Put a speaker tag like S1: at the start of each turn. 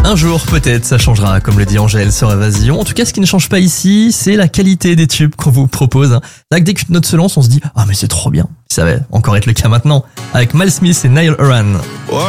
S1: Un jour, peut-être, ça changera, comme le dit Angèle sur Évasion. En tout cas, ce qui ne change pas ici, c'est la qualité des tubes qu'on vous propose. C'est-à-dire que dès qu'une note se lance, on se dit « Ah, mais c'est trop bien !» Ça va encore être le cas maintenant, avec Mal Smith et Niall Horan.